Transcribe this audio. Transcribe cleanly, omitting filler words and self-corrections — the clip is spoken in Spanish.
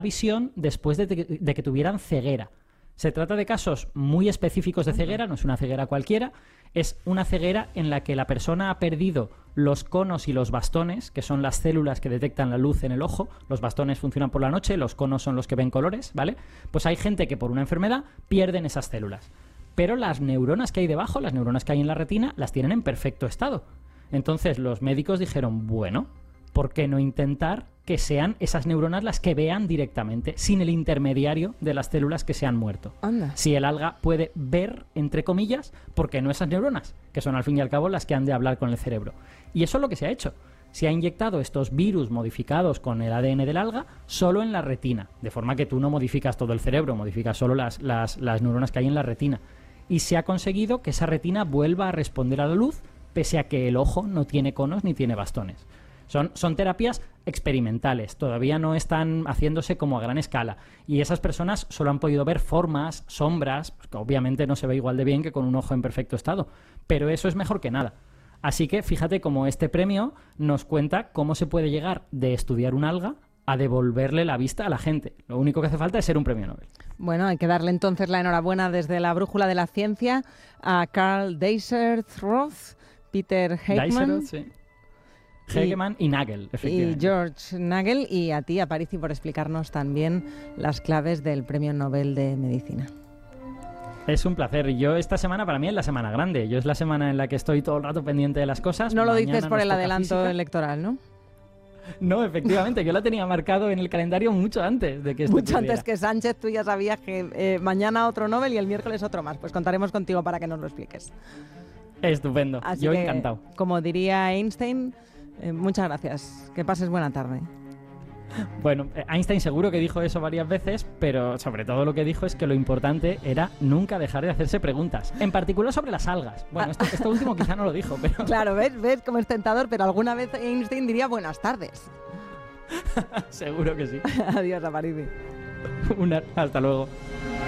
visión después de que tuvieran ceguera. Se trata de casos muy específicos de ceguera, no es una ceguera cualquiera, es una ceguera en la que la persona ha perdido los conos y los bastones, que son las células que detectan la luz en el ojo. Los bastones funcionan por la noche, los conos son los que ven colores, ¿vale? Pues hay gente que por una enfermedad pierden esas células. Pero las neuronas que hay debajo, las neuronas que hay en la retina, las tienen en perfecto estado. Entonces los médicos dijeron, bueno, ¿por qué no intentar que sean esas neuronas las que vean directamente, sin el intermediario de las células que se han muerto? Anda. Si el alga puede ver, entre comillas, ¿por qué no esas neuronas? Que son al fin y al cabo las que han de hablar con el cerebro. Y eso es lo que se ha hecho. Se ha inyectado estos virus modificados con el ADN del alga solo en la retina, de forma que tú no modificas todo el cerebro, modificas solo las neuronas que hay en la retina. Y se ha conseguido que esa retina vuelva a responder a la luz, pese a que el ojo no tiene conos ni tiene bastones. Son terapias experimentales, todavía no están haciéndose como a gran escala. Y esas personas solo han podido ver formas, sombras, que obviamente no se ve igual de bien que con un ojo en perfecto estado, pero eso es mejor que nada. Así que fíjate cómo este premio nos cuenta cómo se puede llegar de estudiar un alga a devolverle la vista a la gente. Lo único que hace falta es ser un premio Nobel. Bueno, hay que darle entonces la enhorabuena desde la brújula de la ciencia a Karl Deisseroth, Peter Hegemann, Sí. Hegemann y Nagel, efectivamente. Y George Nagel, y a ti, Aparici, por explicarnos también las claves del Premio Nobel de Medicina. Es un placer. Yo esta semana para mí es la semana grande. Yo es la semana en la que estoy todo el rato pendiente de las cosas. No lo Mañana dices por nos el toca adelanto física. electoral, ¿no? No, efectivamente, yo la tenía marcado en el calendario mucho antes de que esto Mucho ocurriera. antes que Sánchez, tú ya sabías que mañana otro Nobel y el miércoles otro más. Pues contaremos contigo para que nos lo expliques. Estupendo. Así Yo que, encantado. como diría Einstein, muchas gracias. Que pases buena tarde. Bueno, Einstein seguro que dijo eso varias veces, pero sobre todo lo que dijo es que lo importante era nunca dejar de hacerse preguntas, en particular sobre las algas. Bueno, esto último quizá no lo dijo, pero... Claro, ¿ves cómo es tentador? Pero alguna vez Einstein diría buenas tardes. Seguro que sí. Adiós, Aparici. Hasta luego.